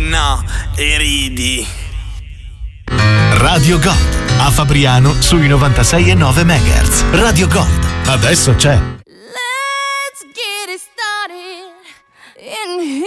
no, e ridi. Radio Gold a Fabriano sui 96,9 MHz. Radio Gold, adesso c'è. Let's get it started in here.